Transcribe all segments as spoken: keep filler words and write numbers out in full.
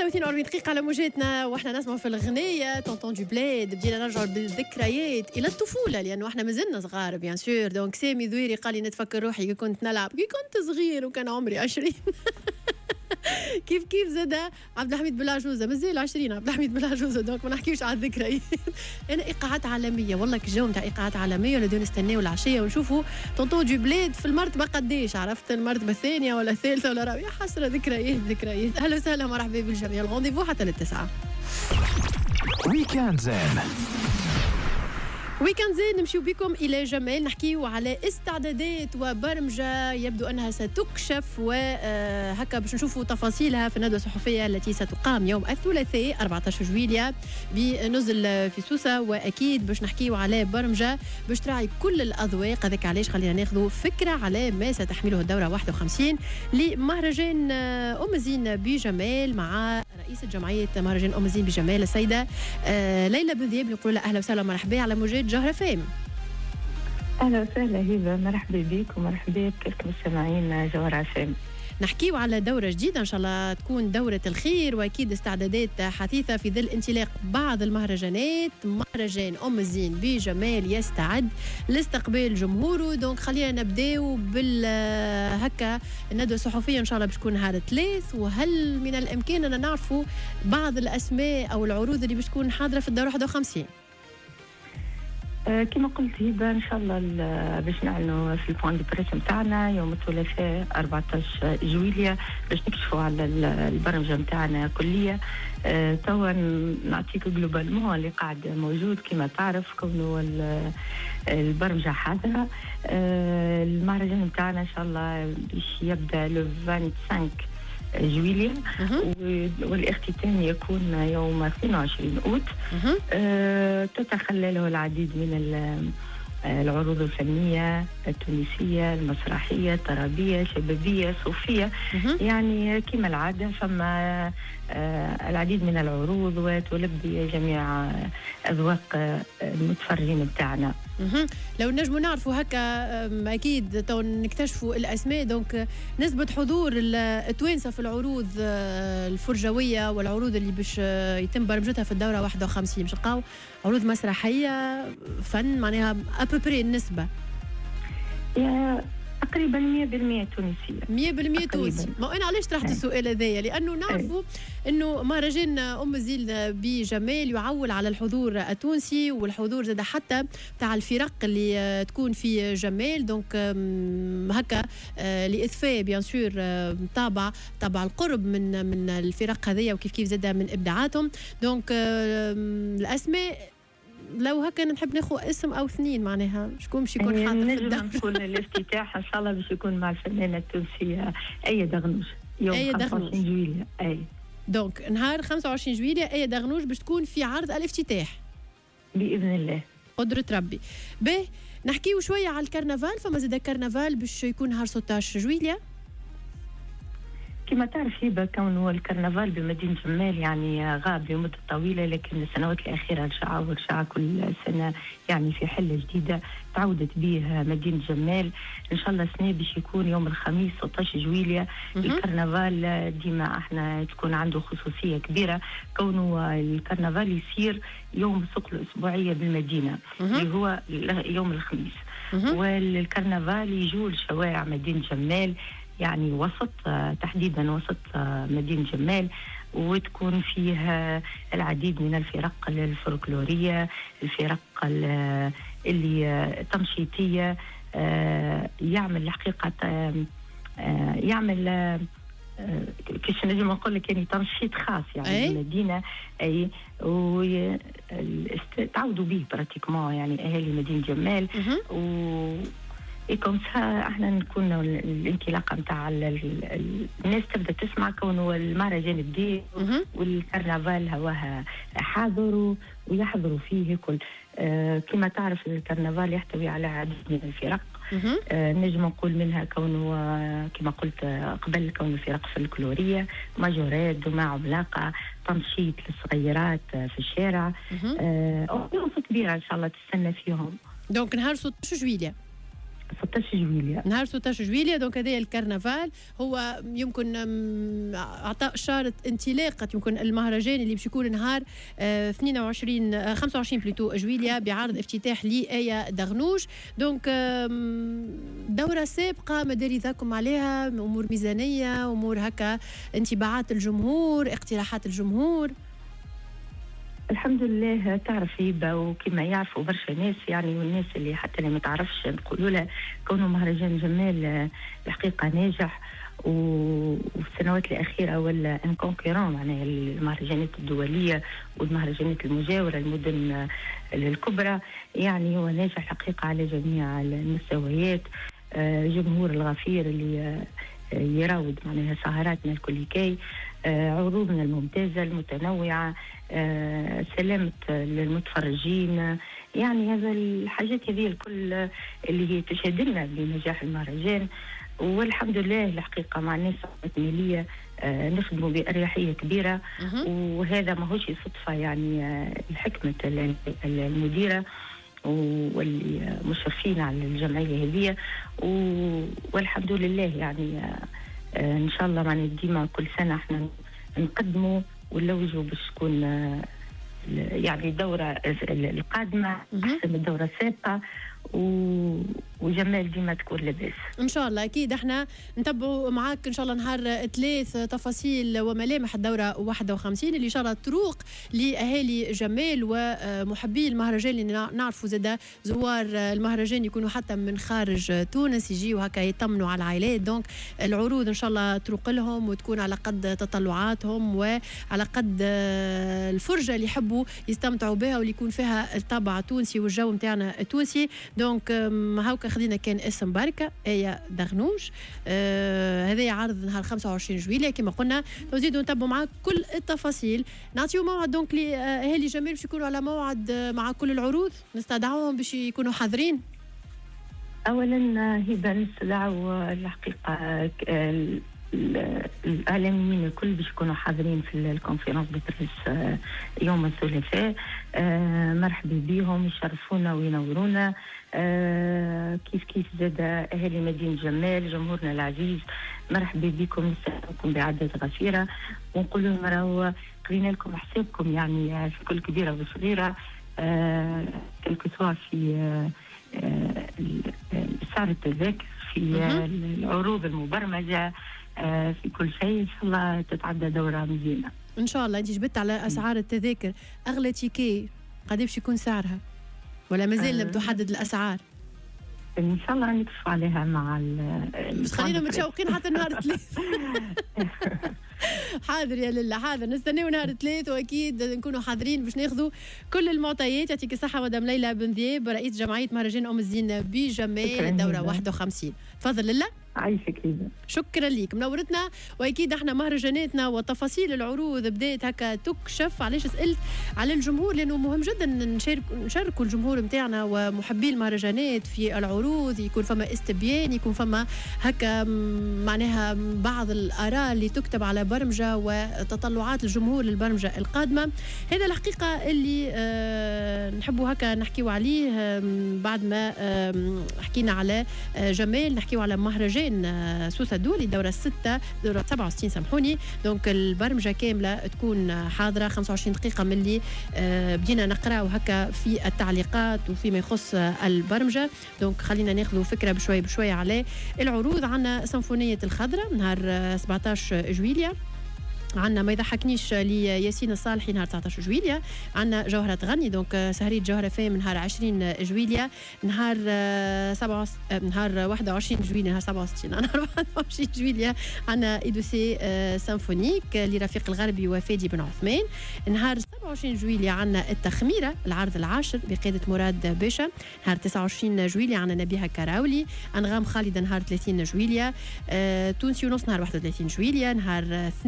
واثنين وأربعين دقيقة على موجاتنا واحنا نسمع في الغنية طونطون دو بلاد. بدينا نرجع بالذكريات إلى الطفولة لأنه احنا مازلنا صغار بيان سور. دونك سامي ذويري قال لي نتفكر روحي كي كنت نلعب كي كنت صغير وكان عمري عشرين. كيف كيف زاد عبد الحميد بلاجوزة مازال عشرين عبد الحميد بلاجوزة. دونك ما نحكيوش على الذكريات. أنا إيقاعات عالمية والله كجو نتاع إيقاعات عالمية ولا دون نستناو العشية ونشوفوا طونطون دو بلاد في المرتبة قديش عرفت المرتبة الثانية ولا الثالثة ولا رابعة. حسرة ذكريات ذكريات. أهلا وسهلا مرحبا بالجميع. الغونديفو حتى للتسعة. ويكاند زين ويكاند زين نمشيو بكم إلى جمال نحكيو على استعدادات وبرمجة يبدو أنها ستكشف وهكا باش نشوفوا تفاصيلها في الندوة الصحفية التي ستقام يوم الثلاثاء أربعة عشر جويلية بنزل في سوسة. وأكيد باش نحكيو على برمجة باش تراعي كل الأذواق. هذاك علاش خلينا ناخذوا فكرة على ما ستحمله الدورة واحد وخمسين لمهرجان أم زين بجمال مع رئيسة جمعية مهرجان أم زين بجمال السيدة ليلى بن ذياب. نقول لها أهلا وسهلا مرحبا على موجات جوهرة فام. أهلا وسهلا هبة مرحبا بك ومرحبا بكم مستمعين جوهرة فام. نحكيو على دورة جديدة إن شاء الله تكون دورة الخير وأكيد استعدادات حثيثة في ظل انطلاق بعض المهرجانات. مهرجان أم الزين بجمال يستعد لاستقبال جمهوره. دونك خلينا نبداو بال هكا الندوة الصحفية إن شاء الله باش تكون نهار الثلاث. وهل من الإمكان أن نعرفوا بعض الأسماء أو العروض اللي باش تكون حاضرة في الدورة واحد وخمسين؟ أه كما قلت هبه ان شاء الله باش نعلنوا في البوان دي بريس نتاعنا يوم الثلاثاء أربعة عشر جويلية باش نكشفوا على البرمجه نتاعنا كليه. أه توا نعطيك جلوبالمون اللي قاعد موجود كما تعرف كونه البرمجه حاضره. أه المهرجان نتاعنا ان شاء الله باش يبدا لو خمسة وعشرين جويلية والاختتام يكون يوم اثنين وعشرين أوت. أه تتخلله العديد من العروض الفنية التونسية المسرحية الطربية شبابية صوفية. يعني كما العادة فما آه العديد من العروض وتلبي جميع أذواق المتفرجين بتاعنا. لو نجموا نعرفوا هكا أكيد تو نكتشفوا الأسماء. دونك نسبة حضور التوانسة في العروض الفرجوية والعروض اللي باش يتم برمجتها في الدورة واحد وخمسين باش نلقاو عروض مسرحية فن معناها أبوبري النسبة تقريبا مية بالمية تونسية. مية بالمية تونسي. ما أنا علاش طرحت السؤال هذايا لأنه نعرفوا أنه مهرجان أم زين بجمال يعول على الحضور التونسي والحضور زاد حتى تاع الفرق اللي تكون في جمال. دونك هكا لإثفاء بيان سور طابع طابع القرب من من الفرق هذيا وكيف كيف زاد من إبداعاتهم. دونك الأسماء لو هكا نحب ناخذ اسم او اثنين معناها شكون باش يكون حاضر في الدورة. نكون الافتتاح ان شاء الله باش يكون مع الفنانه التونسيه آية دغنوش يوم خمسة وعشرين جويلية. اي دونك نهار خمسة وعشرين جويلية آية دغنوش باش تكون في عرض الافتتاح باذن الله قدرة ربي. باهي نحكيو شويه على الكرنفال. فما زاد كرنفال باش يكون نهار ستة عشر جويلية. كما تعرف هبه كونه الكرنفال بمدينه جمال يعني غاب لمده طويله لكن السنوات الاخيره رجع ورجع كل سنه يعني في حله جديده تعودت به مدينه جمال. ان شاء الله السنه باش يكون يوم الخميس ستة عشر جويلية. الكرنفال ديما احنا تكون عنده خصوصيه كبيره كونه الكرنفال يصير يوم الثقل الاسبوعيه بالمدينه اللي هو يوم الخميس. والكرنفال يجول شوارع مدينه جمال يعني وسط تحديدا وسط مدينة جمال وتكون فيها العديد من الفرق الفولكلورية الفرق اللي تنشيطية يعمل الحقيقة يعمل كيش نجم نقول لك يعني تنشيط خاص يعني المدينة أي وتعودوا به براتيكمون يعني أهالي مدينة جمال. و كم احنا نكون الانطلاقه نتاع الناس تبدا تسمع كونه المهرجان بدي والكرنفال هواها حاضر ويحضروا فيه كل آه كما تعرف الكرنفال يحتوي على عديد من الفرق. آه نجم نقول منها كونه كما قلت قبل كونه فرق فلكلوريه ماجورات دماء عملاقه تنشيط للصغيرات في الشارع. آه كبيره ان شاء الله تستنى فيهم. دونك نهار ستة عشر جويلية ستة عشر جويلية. نهار ستة عشر جويلية. دونك هذا الكرنفال هو يمكن اعطاء اشاره انطلاقه يمكن المهرجان اللي باش يكون نهار اثنين وعشرين خمسة وعشرين بلوتو جويلية بعرض افتتاح لآية دغنوش. دونك دوره سابقه مداري ذاكم عليها امور ميزانيه امور هكا انطباعات الجمهور اقتراحات الجمهور؟ الحمد لله تعرف هبه وكما يعرفوا برشا ناس يعني والناس اللي حتى اللي ما تعرفش نقولوا لها كونه مهرجان جمال الحقيقه ناجح وفي السنوات الاخيره ولا ان كونكورون معناها المهرجانات الدوليه والمهرجانات المجاوره المدن الكبرى يعني هو ناجح الحقيقه على جميع المستويات. جمهور الغفير اللي يراود معناها سهراتنا الكليكي عروضنا الممتازه المتنوعه سلامه للمتفرجين يعني هذا الحاجات هذه الكل اللي هي تشهد لنا بنجاح المهرجان. والحمد لله الحقيقه مع الناس الماليه نخدموا بأريحية كبيرة وهذا ما هوش صدفة يعني الحكمة المديرة واللي مشرفين على الجمعية هذه والحمد لله يعني إن شاء الله يعني ديما كل سنة احنا نقدموا ونلوجوا باش تكون يعني الدورة القادمة أحسن من الدورة السابقة وجمال ديما تكون لاباس ان شاء الله. اكيد احنا نتبعوا معاك ان شاء الله نهار ثلاث تفاصيل وملامح الدوره واحد وخمسين اللي ان شاء الله تروق لاهالي جمال ومحبي المهرجان اللي نعرفوا زاد زوار المهرجان يكونوا حتى من خارج تونس يجيوا هكا يطمنوا على العائلات. دونك العروض ان شاء الله تروق لهم وتكون على قد تطلعاتهم وعلى قد الفرجه اللي يحبوا يستمتعوا بها واللي يكون فيها الطابع التونسي والجو نتاعنا التونسي. دونك هاوكا خدينا كان اسم بركه آية دغنوش آه هذا عرض نهار خمسة وعشرين جويلية كما قلنا. نزيدوا نتبعوا معاك كل التفاصيل. نعطيو موعد دونك لاهالي جمال باش يكونوا على موعد مع كل العروض نستدعوهم باش يكونوا حاضرين. اولا هبه نستدعوا الحقيقه الاعلاميين الكل باش يكونوا حاضرين في الكونفرنس بباريس يوم الثلاثاء. مرحبا بهم يشرفونا وينورونا. كيف كيف زاد اهالي مدينه جمال جمهورنا العزيز مرحبا بكم نستقبلكم بعدد غفيره ونقول لهم راهو قرينا لكم حسابكم يعني في كل كبيره وصغيره كلكو سوا في سعر التذاكر في العروض المبرمجه في كل شيء. ان شاء الله تتعدى دوره مزيانه ان شاء الله. انت جبت على اسعار التذاكر اغلى تيكي قد باش يكون سعرها ولا مازال لم تحدد الاسعار؟ ان شاء الله نكشف عليها مع بس خلينا متشوقين حتى نهار الثلاث. حاضر يا لله حاضر نستناو نهار الثلاث واكيد نكونوا حاضرين باش ناخذوا كل المعطيات. يعطيك الصحه مدام ليلى بن ذياب رئيس جمعيه مهرجان ام الزين بجمال الدوره واحد وخمسين. تفضل لله. عايشك ليلى. شكرا ليك منورتنا. واكيد احنا مهرجاناتنا وتفاصيل العروض بدات هكا تكشف. علاش سالت على الجمهور لانه مهم جدا نشارك نشاركوا الجمهور نتاعنا ومحبي المهرجانات في العروض يكون فما استبيان يكون فما هكا معناها بعض الاراء اللي تكتب على برمجه وتطلعات الجمهور للبرمجه القادمه. هذا الحقيقه اللي أه نحبوا هكا نحكيوا عليه أه بعد ما أه حكينا على أه جمال نحكيوا على مهرجان سوسة دولي الدورة الستة دورة سبعة وستين سامحوني. دونك البرمجة كاملة تكون حاضرة خمسة وعشرين دقيقة من اللي بدينا نقرأ وهكا في التعليقات وفيما يخص البرمجة. دونك خلينا ناخذ فكرة بشوي بشوي على العروض. عنا سيمفونية الخضرة نهار سبعة عشر جويلية. عندنا ما يضحكنيش لياسين الصالحي نهار تسعة عشر جويلية. عندنا جوهرة تغني دونك سهرية جوهرة فام نهار عشرين جويلية. نهار سبعة نهار واحد وعشرين جويلية نهار سبعة وستين نهار واحد وعشرين جويلية عندنا إيدوسي سيمفونيك لرفيق الغربي وفادي بن عثمان. نهار سبعة وعشرين جويلية عندنا التخميرة العرض العاشر بقيادة مراد باشا. نهار تسعة وعشرين جويلية عندنا نبيها كراولي. أنغام خالدة نهار ثلاثين جويلية. تونسي ونص نهار واحد وثلاثين جويلية. نهار اثنين أوت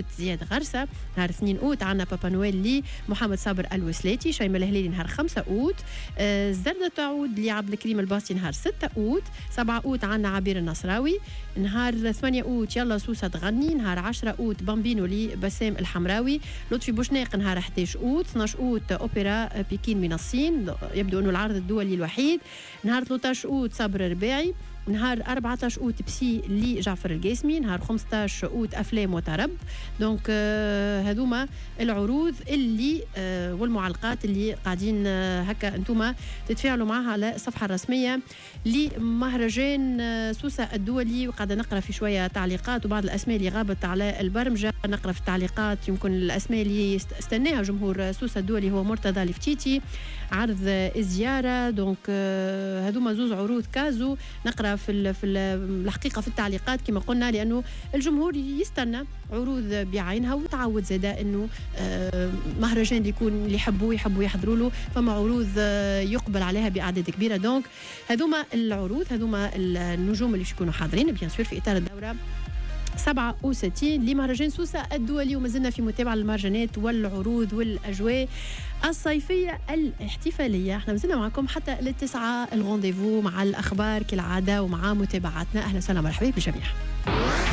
زياد غرسة. نهار اثنين أوت عندنا بابا نويل لي محمد صابر الوسلاتي. شيماء الهليلي نهار خمسة أوت. آه زردة تعود لعبد الكريم الباسطي نهار ستة أوت. سبعة أوت عندنا عبير النصراوي. نهار ثمانية أوت يلا سوسة تغني. نهار عشرة أوت بامبينو لي بسام الحمراوي. لطفي بوشناق نهار إحدى عشر أوت. اثناش أوت أوبرا بكين من الصين، يبدو أنه العرض الدولي الوحيد. نهار ثلاثة عشر أوت صبر رباعي. نهار أربعة عشر أوت بسي لجعفر القاسمي. نهار خمسة عشر أوت أفلام وطرب. دونك آه هذوما العروض اللي آه والمعلقات اللي قاعدين آه هكا أنتوما تتفاعلوا معها على الصفحة الرسمية لمهرجان آه سوسة الدولي. وقاعدة نقرأ في شوية تعليقات وبعض الأسماء اللي غابت على البرمجة. نقرأ في التعليقات يمكن الأسماء اللي استناها جمهور سوسة الدولي هو مرتضى الفتيتي عرض الزيارة. دونك آه هذوما زوز عروض كازو. نقرأ في في الحقيقه في التعليقات كما قلنا لانه الجمهور يستنى عروض بعينها وتعود زاده انه مهرجان اللي يكون اللي يحبوا يحبوا يحضروا له فما عروض يقبل عليها باعداد كبيره. دونك هذوما العروض هذوما النجوم اللي يكونوا حاضرين بيان سور في اطار الدوره سبعة وستين لمهرجان سوسة الدولي. وما زلنا في متابعة المهرجانات والعروض والأجواء الصيفية الاحتفالية. احنا مازلنا معكم حتى للتسعة الغونديفو مع الأخبار كالعادة ومع متابعاتنا. أهلا وسهلا مرحبا بالجميع.